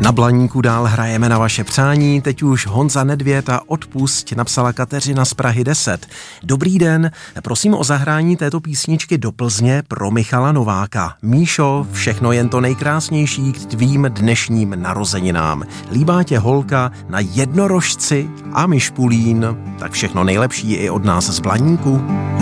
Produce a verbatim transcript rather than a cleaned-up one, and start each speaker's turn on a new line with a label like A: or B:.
A: Na Blaníku dál hrajeme na vaše přání, teď už Honza Nedvěd a Odpusť napsala Kateřina z Prahy deset. Dobrý den, prosím o zahrání této písničky do Plzně pro Michala Nováka. Míšo, všechno jen to nejkrásnější k tvým dnešním narozeninám. Líbá tě holka na jednorožci a myšpulín, tak všechno nejlepší i od nás z Blaníku.